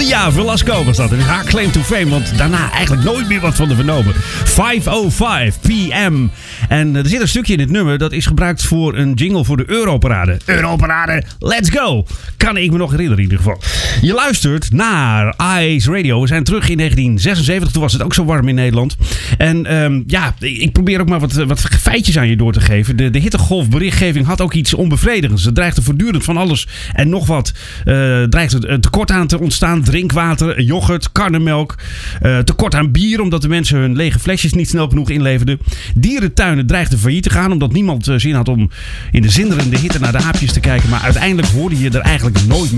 Mia Velasco was dat. Het is haar claim to fame, want daarna eigenlijk nooit meer wat van de vernomen. 5:05 p.m. En er zit een stukje in het nummer dat is gebruikt voor een jingle voor de Europarade. Europarade, let's go! Kan ik me nog herinneren in ieder geval. Je luistert naar Ice Radio. We zijn terug in 1976. Toen was het ook zo warm in Nederland. En ik probeer ook maar wat feitjes aan je door te geven. De hittegolfberichtgeving had ook iets onbevredigends. Er dreigde voortdurend van alles en nog wat. Dreigde een tekort aan te ontstaan. Drinkwater, yoghurt, karnemelk. Tekort aan bier, omdat de mensen hun lege flesjes niet snel genoeg inleverden. Dierentuinen dreigden failliet te gaan, omdat niemand zin had om in de zinderende hitte naar de aapjes te kijken. Maar uiteindelijk hoorde je er eigenlijk nooit meer